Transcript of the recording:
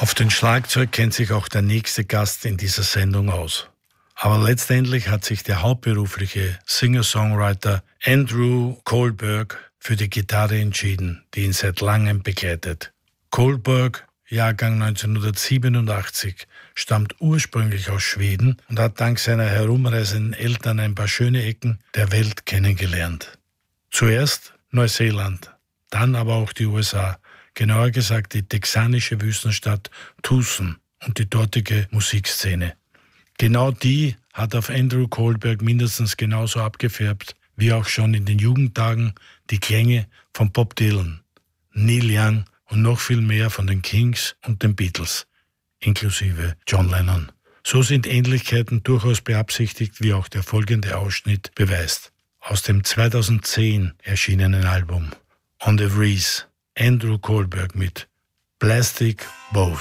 Auf den Schlagzeug kennt sich auch der nächste Gast in dieser Sendung aus. Aber letztendlich hat sich der hauptberufliche Singer-Songwriter Andrew Kohlberg für die Gitarre entschieden, die ihn seit langem begleitet. Kohlberg, Jahrgang 1987, stammt ursprünglich aus Schweden und hat dank seiner herumreisenden Eltern ein paar schöne Ecken der Welt kennengelernt. Zuerst Neuseeland, dann aber auch die USA, genauer gesagt die texanische Wüstenstadt Tucson und die dortige Musikszene. Genau die hat auf Andrew Kohlberg mindestens genauso abgefärbt, wie auch schon in den Jugendtagen die Klänge von Bob Dylan, Neil Young und noch viel mehr von den Kings und den Beatles, inklusive John Lennon. So sind Ähnlichkeiten durchaus beabsichtigt, wie auch der folgende Ausschnitt beweist. Aus dem 2010 erschienenen Album On the Breeze, Andrew Kohlberg mit Plastic Bows.